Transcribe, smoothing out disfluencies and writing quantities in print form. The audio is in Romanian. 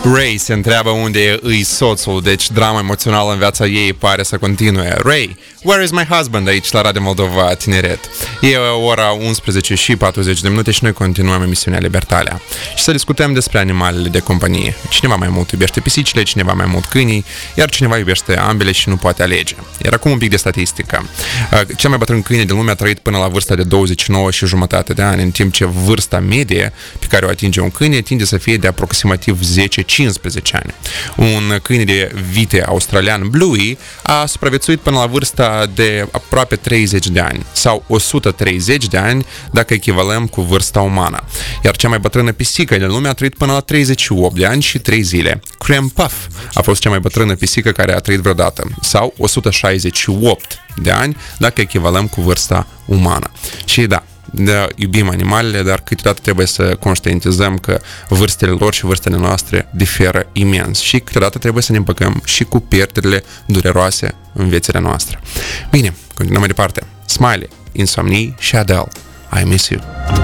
Ray se întreabă unde îi soțul, deci drama emoțională în viața ei pare să continue. Ray, where is my husband? Aici la Radio Moldova Tineret. E ora 11 și 40 de minute și noi continuăm emisiunea Libertalia. Și să discutăm despre animalele de companie. Cineva mai mult iubește pisicile, cineva mai mult câinii, iar cineva iubește ambele și nu poate alege. Iar acum un pic de statistică. Cel mai bătrân câine din lume a trăit până la vârsta de 29 și jumătate de ani, în timp ce vârsta medie pe care o atinge un câine tinde să fie de aproximativ 10-15 ani. Un câine de vite australian, Bluey, a supraviețuit până la vârsta de aproape 30 de ani, sau 130 de ani dacă echivalăm cu vârsta umană. Iar cea mai bătrână pisică din lume a trăit până la 38 de ani și 3 zile. Cream Puff a fost cea mai bătrână pisică care a trăit vreodată, sau 168 de ani dacă echivalăm cu vârsta umană. Și da, iubim animalele, dar câteodată trebuie să conștientizăm că vârstele lor și vârstele noastre diferă imens și câteodată trebuie să ne împăcăm și cu pierderile dureroase în viețile noastre. Bine, continuăm mai departe. Smiley, Insomnie și Adele, I Miss You.